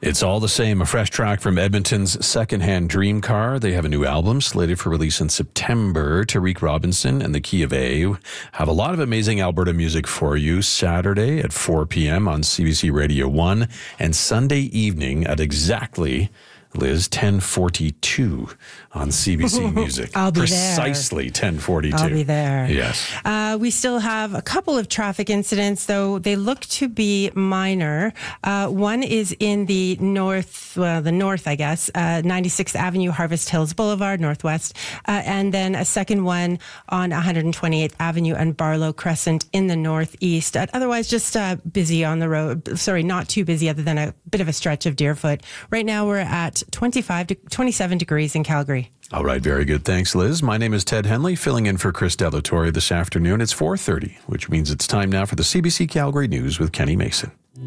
It's All the Same, a fresh track from Edmonton's Secondhand Dream Car. They have a new album slated for release in September. Tariq Robinson and the Key of A have a lot of amazing Alberta music for you Saturday at 4 p.m. on CBC Radio 1 and Sunday evening at exactly, Liz, 10:42 on CBC Music. I'll be Precisely there. 10:42. I'll be there. Yes. We still have a couple of traffic incidents, though they look to be minor. One is in the north, I guess, 96th Avenue, Harvest Hills Boulevard, northwest. And then a second one on 128th Avenue and Barlow Crescent in the northeast. Otherwise, just busy on the road. Sorry, not too busy other than a bit of a stretch of Deerfoot. Right now, we're at 25 to 27 degrees in Calgary. All right, very good. Thanks, Liz. My name is Ted Henley, filling in for Chris Delatorre this afternoon. It's 4:30, which means it's time now for the CBC Calgary News with Kenny Mason.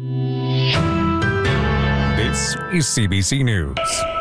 This is CBC News.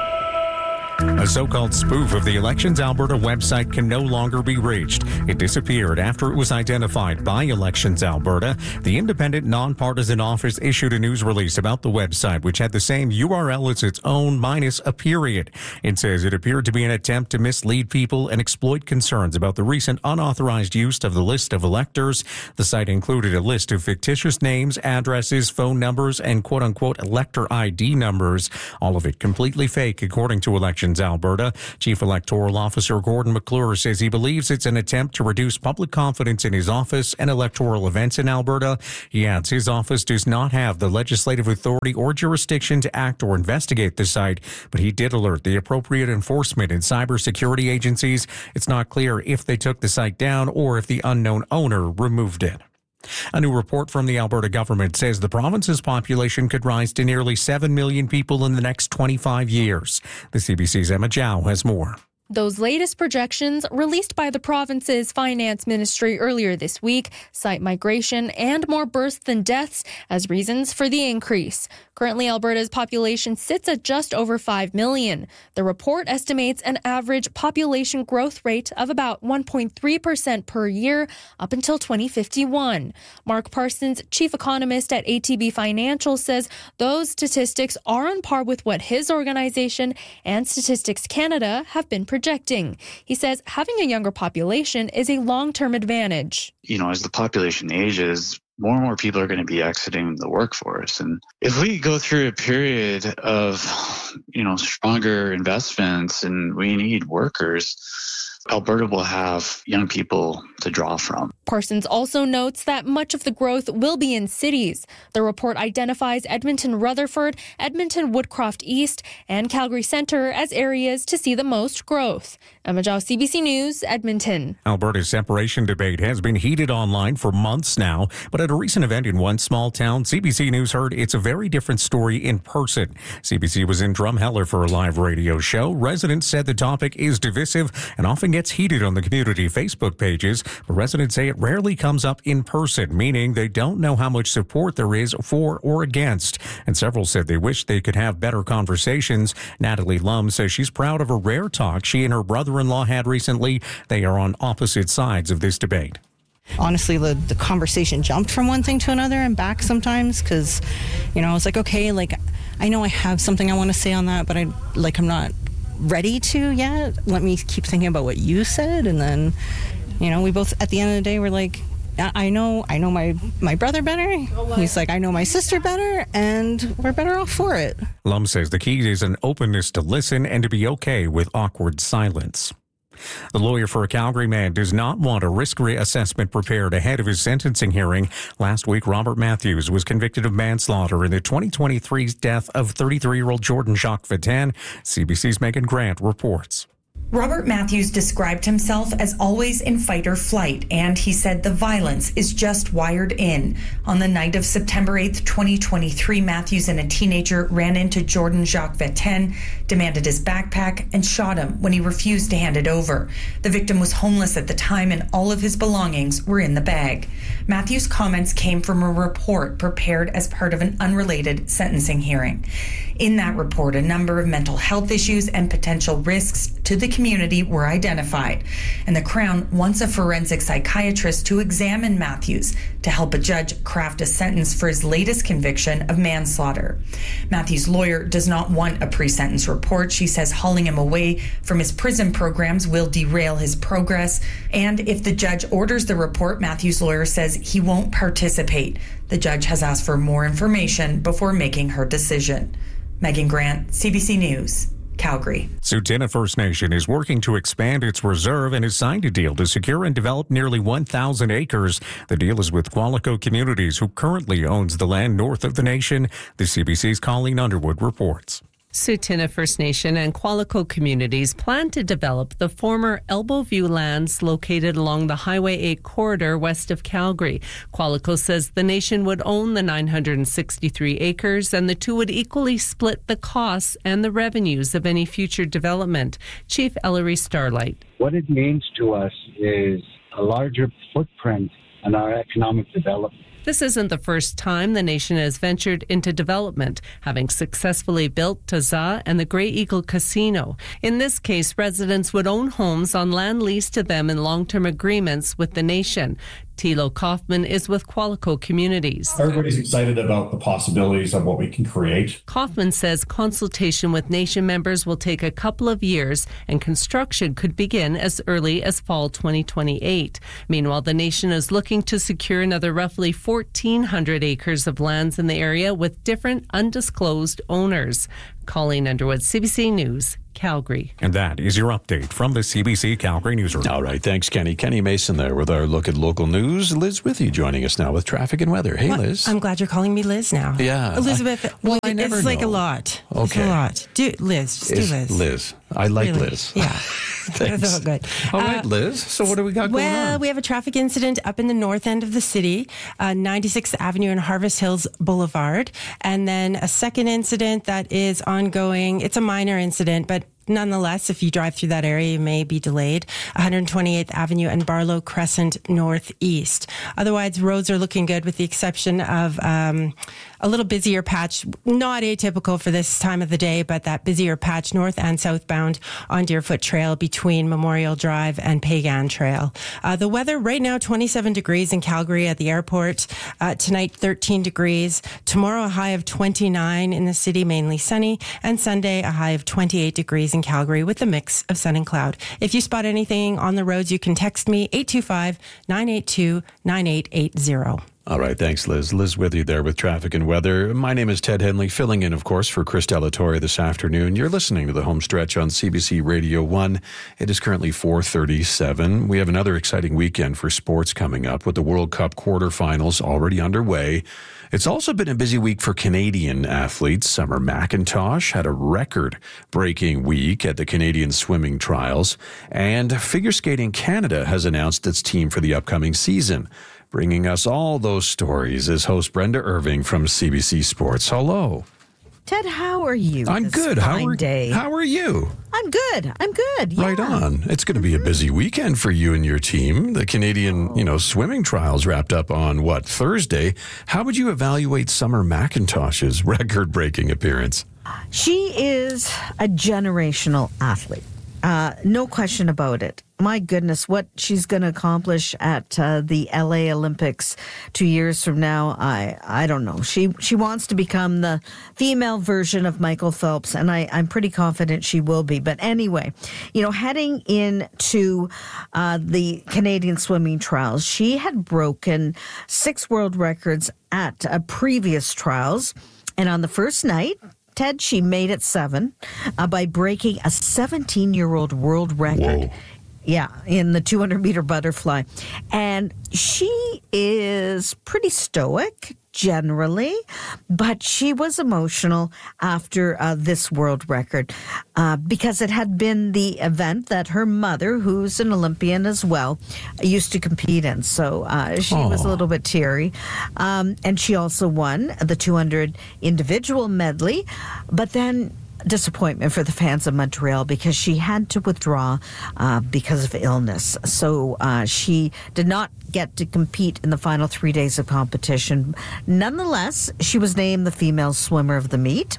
A so-called spoof of the Elections Alberta website can no longer be reached. It disappeared after it was identified by Elections Alberta. The independent, nonpartisan office issued a news release about the website, which had the same URL as its own minus a period. It says it appeared to be an attempt to mislead people and exploit concerns about the recent unauthorized use of the list of electors. The site included a list of fictitious names, addresses, phone numbers, and quote-unquote elector ID numbers. All of it completely fake, according to Elections Alberta. Chief Electoral Officer Gordon McClure says he believes it's an attempt to reduce public confidence in his office and electoral events in Alberta. He adds his office does not have the legislative authority or jurisdiction to act or investigate the site, but he did alert the appropriate enforcement and cybersecurity agencies. It's not clear if they took the site down or if the unknown owner removed it. A new report from the Alberta government says the province's population could rise to nearly 7 million people in the next 25 years. The CBC's Emma Zhao has more. Those latest projections, released by the province's finance ministry earlier this week, cite migration and more births than deaths as reasons for the increase. Currently, Alberta's population sits at just over 5 million. The report estimates an average population growth rate of about 1.3% per year up until 2051. Mark Parsons, chief economist at ATB Financial, says those statistics are on par with what his organization and Statistics Canada have been projecting. He says having a younger population is a long-term advantage. As the population ages, more and more people are going to be exiting the workforce. And if we go through a period of, stronger investments and we need workers, Alberta will have young people to draw from. Parsons also notes that much of the growth will be in cities. The report identifies Edmonton-Rutherford, Edmonton-Woodcroft East, and Calgary Centre as areas to see the most growth. Emma Zhao, CBC News, Edmonton. Alberta's separation debate has been heated online for months now, but at a recent event in one small town, CBC News heard it's a very different story in person. CBC was in Drumheller for a live radio show. Residents said the topic is divisive and often gets heated on the community Facebook pages, but residents say it rarely comes up in person, meaning they don't know how much support there is for or against. And several said they wish they could have better conversations. Natalie Lum says she's proud of a rare talk she and her brother-in-law had recently. They are on opposite sides of this debate. Honestly, the conversation jumped from one thing to another and back sometimes because, I was like, okay, I know I have something I want to say on that, but I'm not ready to yet. Let me keep thinking about what you said. And then, we both, at the end of the day, were like, I know my brother better. He's like, I know my sister better, and we're better off for it. Lum says the key is an openness to listen and to be okay with awkward silence. The lawyer for a Calgary man does not want a risk assessment prepared ahead of his sentencing hearing. Last week, Robert Matthews was convicted of manslaughter in the 2023 death of 33-year-old Jordan Jacques Vatan. CBC's Megan Grant reports. Robert Matthews described himself as always in fight or flight, and he said the violence is just wired in. On the night of September 8th, 2023, Matthews and a teenager ran into Jordan Jacques Vatan, demanded his backpack, and shot him when he refused to hand it over. The victim was homeless at the time, and all of his belongings were in the bag. Matthews' comments came from a report prepared as part of an unrelated sentencing hearing. In that report, a number of mental health issues and potential risks to the community community were identified. And the Crown wants a forensic psychiatrist to examine Matthews to help a judge craft a sentence for his latest conviction of manslaughter. Matthews' lawyer does not want a pre-sentence report. She says hauling him away from his prison programs will derail his progress. And if the judge orders the report, Matthews' lawyer says he won't participate. The judge has asked for more information before making her decision. Megan Grant, CBC News, Calgary. Tsuut'ina First Nation is working to expand its reserve and has signed a deal to secure and develop nearly 1,000 acres. The deal is with Qualico Communities, who currently owns the land north of the nation. The CBC's Colleen Underwood reports. Tsuut'ina First Nation and Qualico Communities plan to develop the former Elbow View lands located along the Highway 8 corridor west of Calgary. Qualico says the nation would own the 963 acres and the two would equally split the costs and the revenues of any future development. Chief Ellery Starlight. What it means to us is a larger footprint in our economic development. This isn't the first time the nation has ventured into development, having successfully built Tazza and the Grey Eagle Casino. In this case, residents would own homes on land leased to them in long-term agreements with the nation. Thilo Kaufman is with Qualico Communities. Everybody's excited about the possibilities of what we can create. Kaufman says consultation with nation members will take a couple of years and construction could begin as early as fall 2028. Meanwhile, the nation is looking to secure another roughly 1,400 acres of lands in the area with different undisclosed owners. Colleen Underwood, CBC News, Calgary. And that is your update from the CBC Calgary Newsroom. All right, thanks, Kenny. Kenny Mason there with our look at local news. Liz with you, joining us now with traffic and weather. Hey, Liz. I'm glad you're calling me Liz now. Yeah. Elizabeth, I never it's like know. a lot. Okay. It's a lot. Do Liz. Just do Liz. Liz. I like Really? Liz. Yeah. Thanks. That's all good. All right, Liz. So what do we got going on? Well, we have a traffic incident up in the north end of the city, 96th Avenue and Harvest Hills Boulevard. And then a second incident that is ongoing. It's a minor incident, but nonetheless, if you drive through that area, you may be delayed. 128th Avenue and Barlow Crescent Northeast. Otherwise, roads are looking good with the exception of a little busier patch, not atypical for this time of the day, but that busier patch north and southbound on Deerfoot Trail between Memorial Drive and Pagan Trail. The weather right now, 27 degrees in Calgary at the airport. Tonight, 13 degrees. Tomorrow, a high of 29 in the city, mainly sunny. And Sunday, a high of 28 degrees in Calgary with a mix of sun and cloud. If you spot anything on the roads, you can text me 825-982-9880. All right, thanks, Liz. Liz with you there with traffic and weather. My name is Ted Henley, filling in, of course, for Chris Delatorre this afternoon. You're listening to The Home Stretch on CBC Radio 1. It is currently 4:37. We have another exciting weekend for sports coming up with the World Cup quarterfinals already underway. It's also been a busy week for Canadian athletes. Summer McIntosh had a record-breaking week at the Canadian Swimming Trials. And Figure Skating Canada has announced its team for the upcoming season. Bringing us all those stories is host Brenda Irving from CBC Sports. Hello. Ted, how are you? I'm good. How are you? I'm good. Yeah. Right on. It's going to be a busy weekend for you and your team. The Canadian, swimming trials wrapped up on Thursday. How would you evaluate Summer McIntosh's record-breaking appearance? She is a generational athlete. No question about it. My goodness, what she's going to accomplish at the LA Olympics 2 years from now, I don't know. She wants to become the female version of Michael Phelps, and I'm pretty confident she will be. But anyway, heading into the Canadian swimming trials, she had broken 6 world records at previous trials. And on the first night, Ted, she made it 7 by breaking a 17-year-old world record. Whoa. Yeah, in the 200-meter butterfly. And she is pretty stoic, generally, but she was emotional after this world record because it had been the event that her mother, who's an Olympian as well, used to compete in. So she was a little bit teary. And she also won the 200 individual medley, but then disappointment for the fans of Montreal because she had to withdraw because of illness. So she did not get to compete in the final 3 days of competition. Nonetheless, she was named the female swimmer of the meet.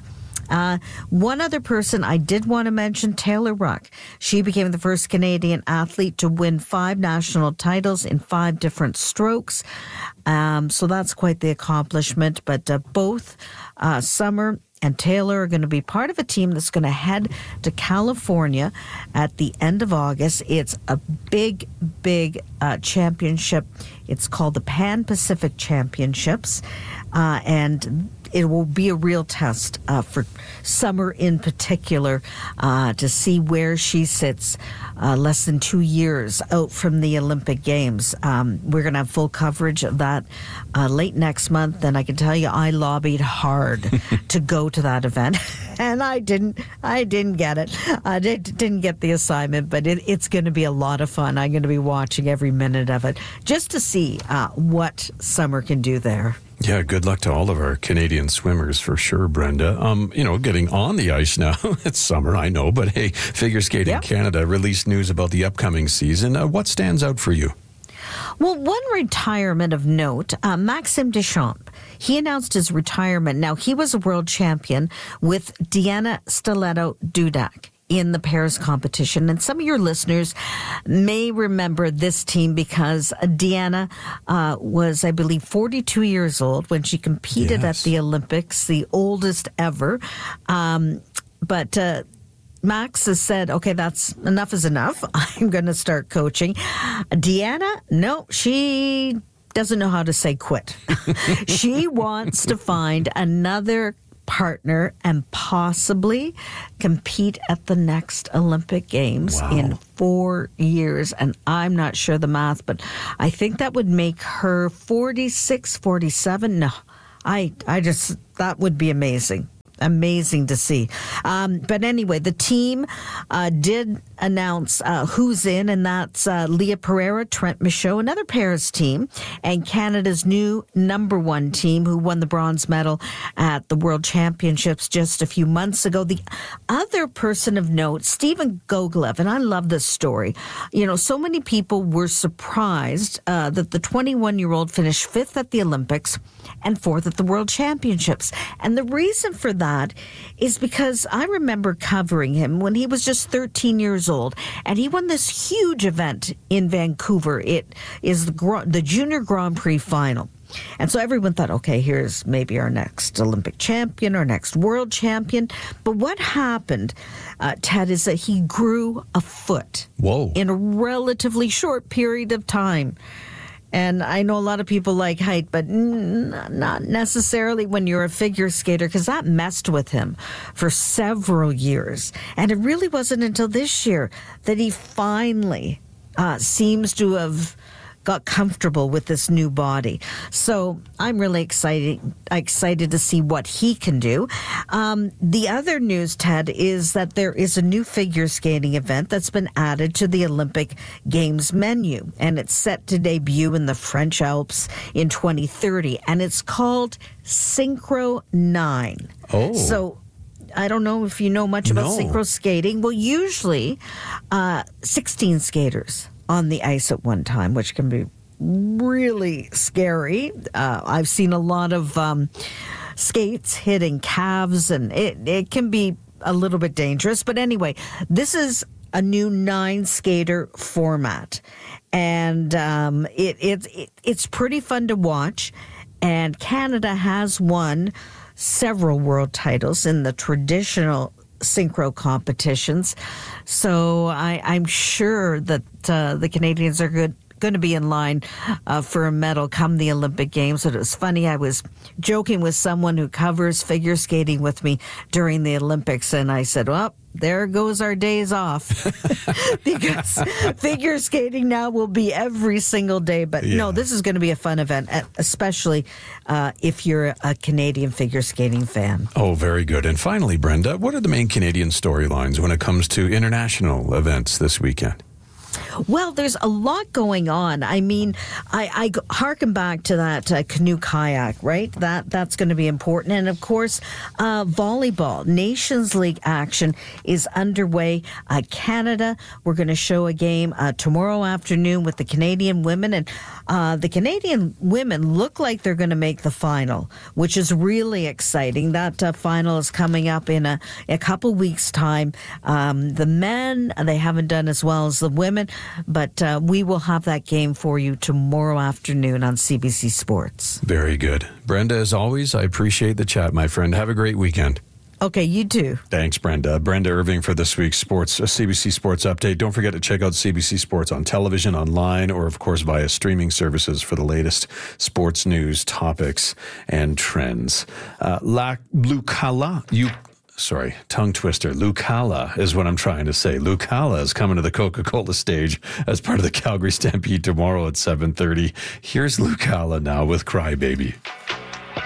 One other person I did want to mention, Taylor Ruck. She became the first Canadian athlete to win 5 national titles in 5 different strokes. So that's quite the accomplishment. But both Summer and Taylor are going to be part of a team that's going to head to California at the end of August. It's a big championship. It's called the Pan Pacific Championships. And it will be a real test for Summer in particular to see where she sits less than 2 years out from the Olympic Games. We're going to have full coverage of that late next month, and I can tell you I lobbied hard to go to that event, and I didn't get it. I didn't get the assignment, but it's going to be a lot of fun. I'm going to be watching every minute of it just to see what Summer can do there. Yeah, good luck to all of our Canadian swimmers for sure, Brenda. Getting on the ice now. It's summer, I know, but hey, Figure Skating Canada released news about the upcoming season. What stands out for you? Well, one retirement of note, Maxime Deschamps. He announced his retirement. Now, he was a world champion with Diana Stiletto-Dudak in the pairs competition. And some of your listeners may remember this team because Deanna was, I believe, 42 years old when she competed at the Olympics, the oldest ever. But Max has said, okay, that's enough is enough. I'm going to start coaching. Deanna, no, she doesn't know how to say quit. She wants to find another partner and possibly compete at the next Olympic Games in 4 years. And I'm not sure the math, but I think that would make her 46, 47. No, I just, that would be amazing. Amazing to see. But anyway, the team did announce who's in, and that's Leah Pereira, Trent Michaud, another pairs team, and Canada's new number 1 team who won the bronze medal at the World Championships just a few months ago. The other person of note, Stephen Gogolev, and I love this story. You know, so many people were surprised that the 21-year-old finished 5th at the Olympics and 4th at the World Championships. And the reason for that is because I remember covering him when he was just 13 years old, and he won this huge event in Vancouver. It is the Junior Grand Prix final. And so everyone thought, okay, here's maybe our next Olympic champion, our next world champion. But what happened, Ted, is that he grew a foot in a relatively short period of time. And I know a lot of people like height, but not necessarily when you're a figure skater, because that messed with him for several years. And it really wasn't until this year that he finally seems to have got comfortable with this new body. So I'm really excited to see what he can do. The other news, Ted, is that there is a new figure skating event that's been added to the Olympic Games menu, and it's set to debut in the French Alps in 2030, and it's called Synchro 9. Oh. So I don't know if you know much about synchro skating. Well, usually 16 skaters on the ice at one time, which can be really scary. I've seen a lot of skates hitting calves, and it can be a little bit dangerous. But anyway, this is a new 9-skater format, and it's pretty fun to watch. And Canada has won several world titles in the traditional synchro competitions. So I'm sure that the Canadians are going to be in line for a medal come the Olympic Games. It was funny, I was joking with someone who covers figure skating with me during the Olympics, and I said, well, there goes our days off. Because figure skating now will be every single day. But no, this is going to be a fun event, especially if you're a Canadian figure skating fan. Oh, very good. And finally, Brenda, what are the main Canadian storylines when it comes to international events this weekend? Well, there's a lot going on. I mean, I harken back to that canoe kayak, right? That's going to be important. And of course, volleyball, Nations League action is underway. Canada, we're going to show a game tomorrow afternoon with the Canadian women. And the Canadian women look like they're going to make the final, which is really exciting. That final is coming up in a couple weeks' time. The men, they haven't done as well as the women, but we will have that game for you tomorrow afternoon on CBC Sports. Very good. Brenda, as always, I appreciate the chat, my friend. Have a great weekend. Okay, you too. Thanks, Brenda. Brenda Irving for this week's CBC Sports Update. Don't forget to check out CBC Sports on television, online, or, of course, via streaming services for the latest sports news, topics, and trends. Tongue twister. Lucala is what I'm trying to say. Lucala is coming to the Coca-Cola stage as part of the Calgary Stampede tomorrow at 7:30. Here's Lucala now with Cry Baby.